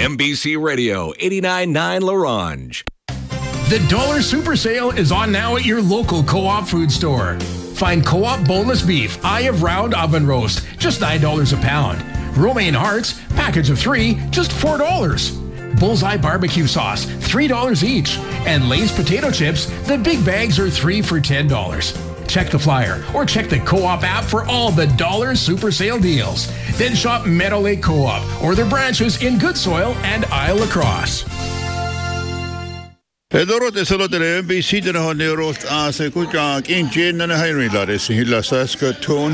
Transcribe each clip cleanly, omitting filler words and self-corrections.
MBC Radio 89.9 LaRange. The Dollar Super Sale is on now at your local Co-op food store. Find Co-op boneless beef, eye of round oven roast, just $9 a pound. Romaine hearts, package of 3, just $4. Bullseye barbecue sauce, $3 each. And Lay's potato chips, the big bags are 3 for $10. Check the flyer or check the Co-op app for all the Dollar Super Sale deals. Then shop Meadow Lake Co-op or their branches in Goodsoil and Isle Lacrosse. Edorot esolotele MBC de honeros ase kuja in Jane na Henry Laris hila Saskatoon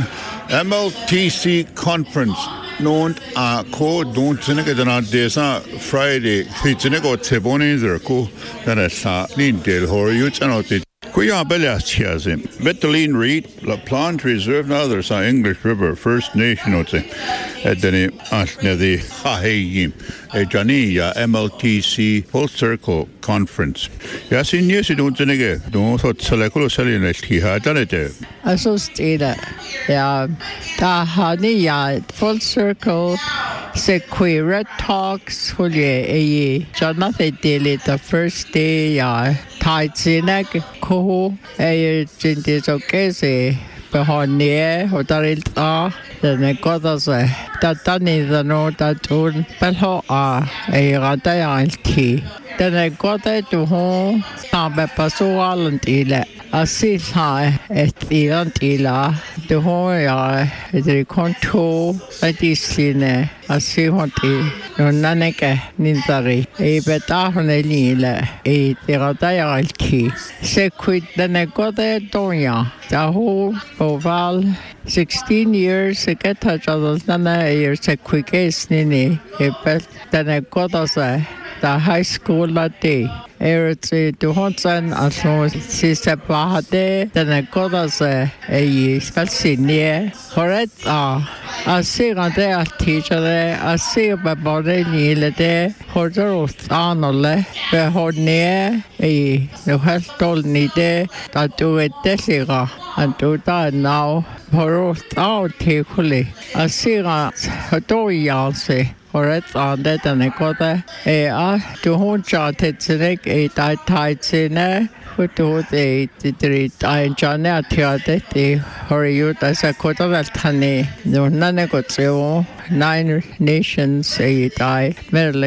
MLTC conference known a ko don't tineke dana desa Friday tineko teboni zerko dana sa lindel horiyut anote kuya belas chiasim Betaline Reed La Plante Reserve and others on English River First Nation ote edeni asne the haheyim Jania MLTC Full Circle Conference. Yes, in years you don't think don't thought Salakolo Salinas he had done it. I so stayed yeah, the honey Full Circle Sequira talks for ye Jonathan daily the first day Tizinek ko a jintis okay Behonie Hotaril then got us that done is the note that tune Belho a Radayanti. Then I got it to home, Pasual and Ila. I see high at the Antilla, the home the contour at this scene. I see what no Naneka Nintari, a Betahonelila, a Radayanti. Sequit, then I got it, Donya, the whole oval 16 years, I get touch of Nana years a quick case, Nini, a bet, then I got us the high school that day. It's to Honson as long as Sister Pahade, then I got us a special near. Correct, I see on there teacher there, I see about body near there, Hoder Arnold, where hold near a no health told me there that do it desiga and do that now. Horror out carefully. I see a door yancy. Correct on that and I got a to home charted snake a tight sinner who told a I Janet the hurry as a quarter of honey. No none got 9 nations a die.